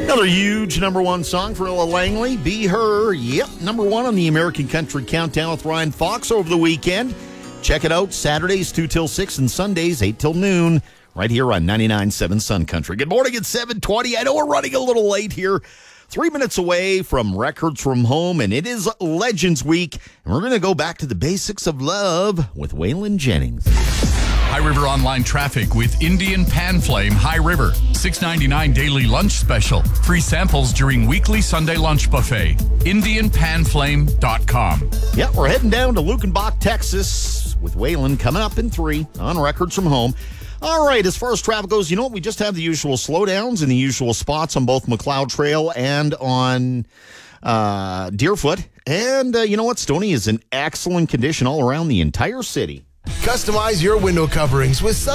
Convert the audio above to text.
Another huge number one song for Ella Langley, Be Her. Yep, number one on the American Country Countdown with Ryan Fox over the weekend. Check it out, Saturdays 2 till 6 and Sundays 8 till noon, right here on 99.7 Sun Country. Good morning, it's 7:20. I know we're running a little late here. 3 minutes away from Records from Home, and it is Legends Week, and we're going to go back to the basics of love with Waylon Jennings. High River Online traffic with Indian Pan Flame High River. $6.99 daily lunch special. Free samples during weekly Sunday lunch buffet. IndianPanFlame.com. Yeah, we're heading down to Lukenbach, Texas with Waylon coming up in 3 on Records from Home. All right, as far as traffic goes, you know what? We just have the usual slowdowns in the usual spots on both McLeod Trail and on Deerfoot. And you know what? Stoney is in excellent condition all around the entire city. Customize your window coverings with